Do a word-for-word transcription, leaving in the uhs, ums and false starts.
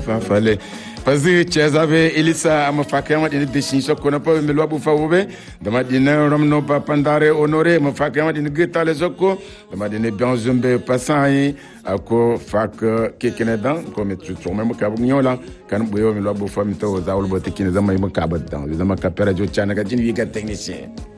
fa fale pazi chezabe ilisa amafaka madini deshinso kona pa melwa bu fawobe damadina romno pa pandare honore mafaka madini geta les oko damadina bianzumbe pasai ako fak kekenedan ko metu to memo ka bunyola kan boyo melwa bu famito za ulbo tekine zama yimo kabadan zama kapera jo chana ka jini wiga technicien